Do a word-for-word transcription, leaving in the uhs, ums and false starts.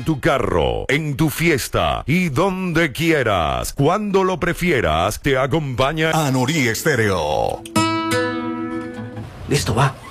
tu carro, en tu fiesta y donde quieras. Cuando lo prefieras, te acompaña Anorí Estéreo. Listo, va.